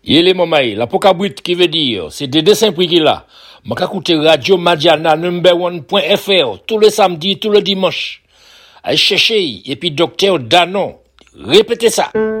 Yele Momaï, la Pokabrit qui veut dire, c'est des dessins prix qu'il a. M'a écouté Radio Madiana number1.fr tous les samedis, tous les dimanches. Allez chercher, et puis Docteur Danon. Répétez ça.